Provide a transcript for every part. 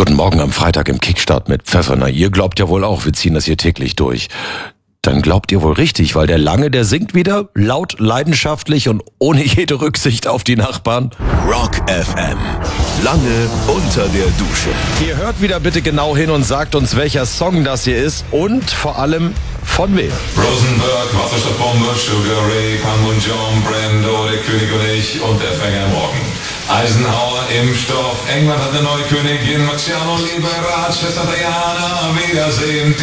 Guten Morgen am Freitag im Kickstart mit Pfeffer. Na, ihr glaubt ja wohl auch, wir ziehen das hier täglich durch. Dann glaubt ihr wohl richtig, weil der Lange, der singt wieder laut, leidenschaftlich und ohne jede Rücksicht auf die Nachbarn. Rock FM. Lange unter der Dusche. Ihr hört wieder bitte genau hin und sagt uns, welcher Song das hier ist und vor allem von wem. Rosenberg, Wasserstoffbombe, Sugar Ray, Panmunjom, Brando, der König und ich und der Fänger morgen. Eisenhower, Impfstoff, England hat eine neue Königin, Marciano, Liberat, Schwester Diana, Wiedersehen.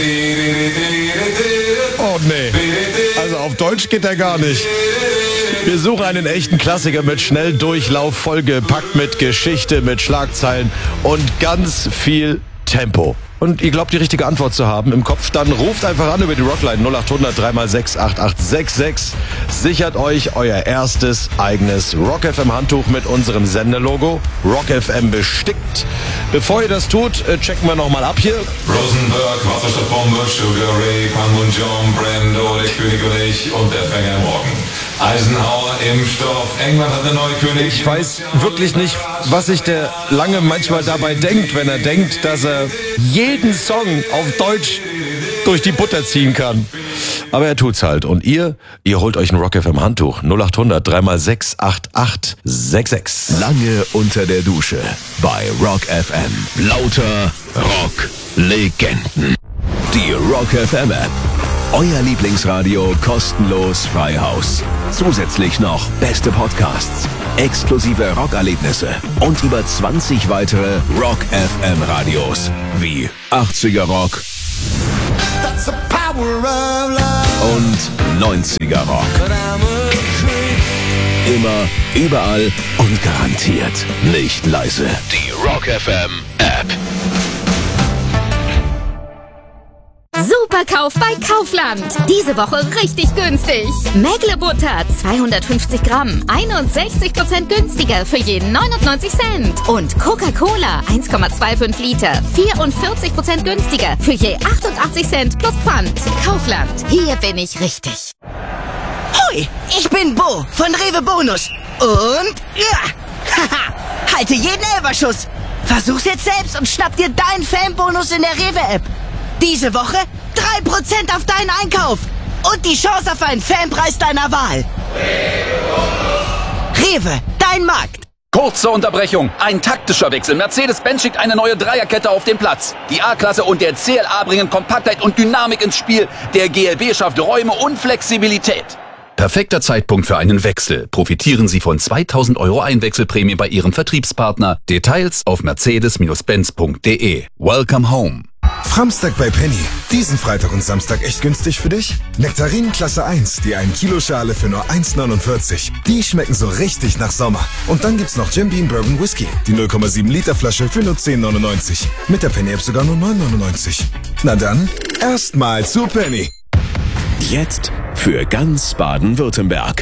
Oh nee, also auf Deutsch geht er gar nicht. Wir suchen einen echten Klassiker mit Schnelldurchlauf, vollgepackt mit Geschichte, mit Schlagzeilen und ganz viel Tempo. Und ihr glaubt, die richtige Antwort zu haben im Kopf, dann ruft einfach an über die Rockline 0800 3x6 8866. Sichert euch euer erstes eigenes Rock FM Handtuch mit unserem Sendelogo. Rock FM bestickt. Bevor ihr das tut, checken wir nochmal ab hier. Rosenberg, Wasserstoffbombe, Sugar Ray, Panmunjom, Brando, der König und ich und der Fänger morgen. Eisenhower, Impfstoff, England hat eine neue Königin. Ich weiß wirklich nicht, was sich der Lange manchmal dabei denkt, wenn er denkt, dass er jeden Song auf Deutsch durch die Butter ziehen kann. Aber er tut's halt. Und ihr holt euch ein Rock FM Handtuch. 0800 3x6 8866. Lange unter der Dusche bei Rock FM. Lauter Rock-Legenden. Die Rock FM App. Euer Lieblingsradio kostenlos frei Haus. Zusätzlich noch beste Podcasts, exklusive Rockerlebnisse und über 20 weitere Rock FM Radios wie 80er Rock und 90er Rock. Immer, überall und garantiert nicht leise. Die Rock FM App. Superkauf bei Kaufland. Diese Woche richtig günstig. Mägle-Butter 250 Gramm, 61% günstiger für jeden 99 Cent. Und Coca-Cola 1,25 Liter, 44% günstiger für je 88 Cent plus Pfand. Kaufland, hier bin ich richtig. Hoi, ich bin Bo von Rewe Bonus. Und ja, haha, halte jeden Elferschuss. Versuch's jetzt selbst und schnapp dir deinen Fanbonus in der Rewe-App. Diese Woche 3% auf deinen Einkauf und die Chance auf einen Fanpreis deiner Wahl. Rewe, dein Markt. Kurze Unterbrechung, ein taktischer Wechsel. Mercedes-Benz schickt eine neue Dreierkette auf den Platz. Die A-Klasse und der CLA bringen Kompaktheit und Dynamik ins Spiel. Der GLB schafft Räume und Flexibilität. Perfekter Zeitpunkt für einen Wechsel. Profitieren Sie von 2.000 € Einwechselprämie bei Ihrem Vertriebspartner. Details auf mercedes-benz.de. Welcome home. Framstag bei Penny. Diesen Freitag und Samstag echt günstig für dich? Nektarinen Klasse 1, die 1 Kilo Schale für nur 1,49. Die schmecken so richtig nach Sommer. Und dann gibt's noch Jim Beam Bourbon Whisky, die 0,7 Liter Flasche für nur 10,99. Mit der Penny App sogar nur 9,99. Na dann, erstmal zu Penny. Jetzt für ganz Baden-Württemberg.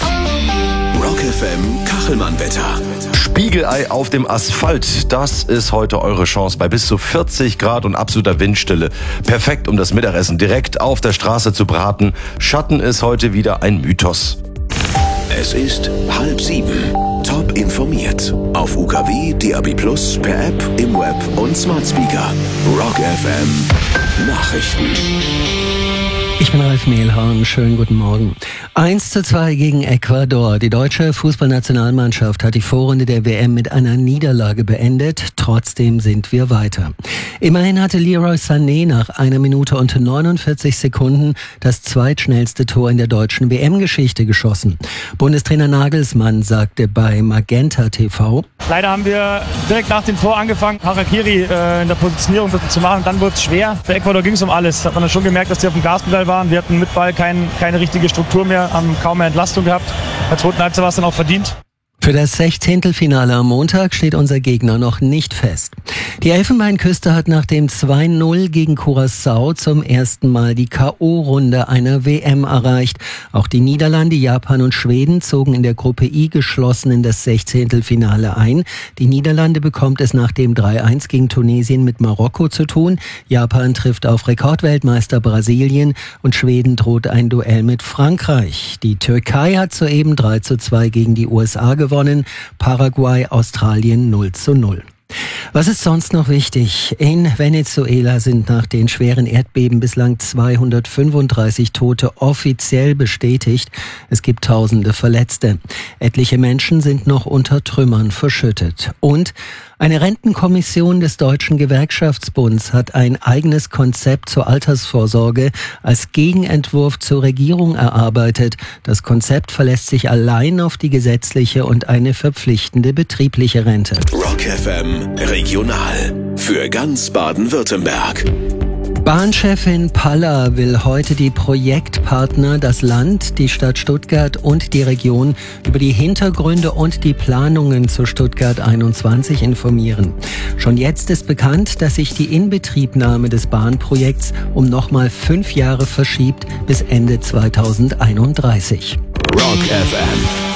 Rock FM Kachelmann-Wetter. Spiegelei auf dem Asphalt, das ist heute eure Chance bei bis zu 40 Grad und absoluter Windstille. Perfekt, um das Mittagessen direkt auf der Straße zu braten. Schatten ist heute wieder ein Mythos. Es ist 6:30. Top informiert. Auf UKW, DAB+, per App, im Web und Smart Speaker. Rock FM Nachrichten. Ich bin Ralf Mehlhorn, schönen guten Morgen. 1:2 gegen Ecuador. Die deutsche Fußballnationalmannschaft hat die Vorrunde der WM mit einer Niederlage beendet. Trotzdem sind wir weiter. Immerhin hatte Leroy Sané nach 1 Minute und 49 Sekunden das zweitschnellste Tor in der deutschen WM-Geschichte geschossen. Bundestrainer Nagelsmann sagte bei Magenta TV: Leider haben wir direkt nach dem Tor angefangen, Harakiri in der Positionierung ein bisschen zu machen. Dann wurde es schwer. Für Ecuador ging es um alles. Hat man dann schon gemerkt, dass die auf dem Gaspedal waren. Wir hatten mit Ball keine richtige Struktur mehr, haben kaum mehr Entlastung gehabt. In der zweiten Halbzeit war es dann auch verdient. Für das Sechzehntelfinale am Montag steht unser Gegner noch nicht fest. Die Elfenbeinküste hat nach dem 2:0 gegen Curaçao zum ersten Mal die K.O.-Runde einer WM erreicht. Auch die Niederlande, Japan und Schweden zogen in der Gruppe I geschlossen in das Sechzehntelfinale ein. Die Niederlande bekommt es nach dem 3:1 gegen Tunesien mit Marokko zu tun. Japan trifft auf Rekordweltmeister Brasilien und Schweden droht ein Duell mit Frankreich. Die Türkei hat soeben 3:2 gegen die USA gewonnen. Paraguay, Australien 0:0. Was ist sonst noch wichtig? In Venezuela sind nach den schweren Erdbeben bislang 235 Tote offiziell bestätigt. Es gibt tausende Verletzte. Etliche Menschen sind noch unter Trümmern verschüttet. Und eine Rentenkommission des Deutschen Gewerkschaftsbunds hat ein eigenes Konzept zur Altersvorsorge als Gegenentwurf zur Regierung erarbeitet. Das Konzept verlässt sich allein auf die gesetzliche und eine verpflichtende betriebliche Rente. Rock FM Regional für ganz Baden-Württemberg. Bahnchefin Paller will heute die Projektpartner, das Land, die Stadt Stuttgart und die Region über die Hintergründe und die Planungen zu Stuttgart 21 informieren. Schon jetzt ist bekannt, dass sich die Inbetriebnahme des Bahnprojekts um nochmal 5 Jahre verschiebt bis Ende 2031. Rock FM